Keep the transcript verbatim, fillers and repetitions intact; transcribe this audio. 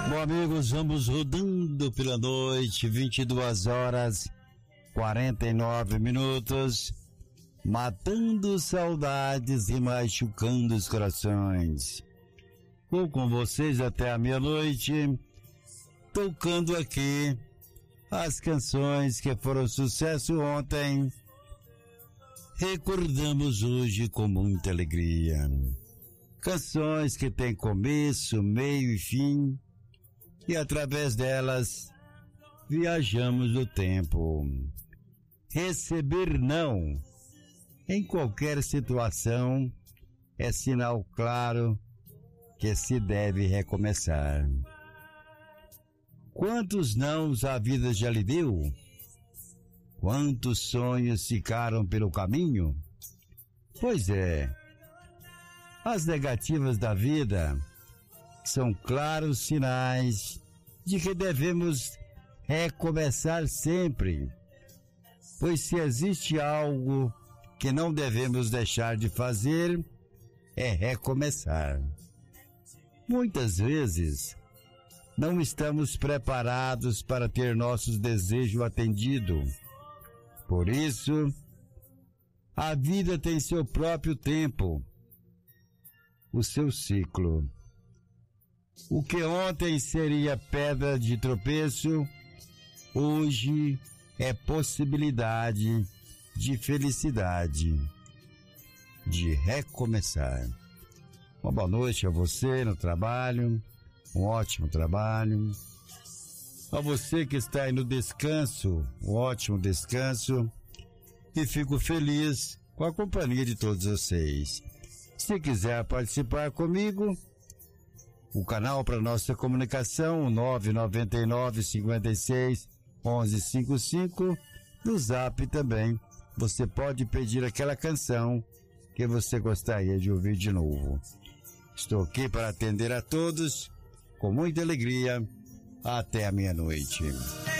Bom, amigos, vamos rodando pela noite, vinte e duas horas, quarenta e nove minutos, matando saudades e machucando os corações. Vou com vocês até a meia-noite, tocando aqui as canções que foram sucesso ontem. Recordamos hoje com muita alegria. Canções que têm começo, meio e fim, e através delas viajamos no tempo. Receber não em qualquer situação é sinal claro que se deve recomeçar. Quantos nãos a vida já lhe deu? Quantos sonhos ficaram pelo caminho? Pois é, as negativas da vida são claros sinais de que devemos recomeçar sempre, pois se existe algo que não devemos deixar de fazer, é recomeçar. Muitas vezes, não estamos preparados para ter nossos desejos atendidos. Por isso, a vida tem seu próprio tempo, o seu ciclo. O que ontem seria pedra de tropeço, hoje é possibilidade de felicidade, de recomeçar. Uma boa noite a você no trabalho, um ótimo trabalho. A você que está aí no descanso, um ótimo descanso. E fico feliz com a companhia de todos vocês. Se quiser participar comigo, o canal para nossa comunicação, nove nove nove, cinco seis, um um cinco cinco. No Zap também, você pode pedir aquela canção que você gostaria de ouvir de novo. Estou aqui para atender a todos, com muita alegria, até a meia-noite.